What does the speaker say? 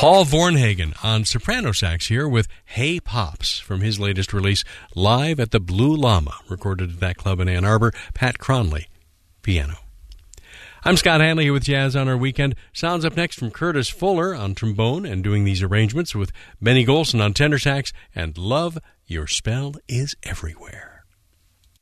Paul Vornhagen on soprano sax here with Hey Pops from his latest release, Live at the Blue Llama, recorded at that club in Ann Arbor. Pat Cronley, piano. I'm Scott Hanley here with Jazz on Our Weekend. Sounds up next from Curtis Fuller on trombone and doing these arrangements with Benny Golson on tenor sax, and Love, Your Spell is Everywhere.